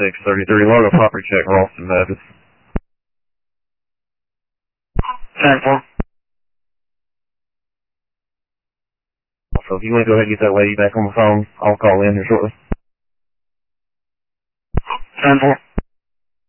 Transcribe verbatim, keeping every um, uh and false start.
six thirty-three, log a property check, Ralston, Memphis. ten four. So if you want to go ahead and get that lady back on the phone, I'll call in here shortly. ten four.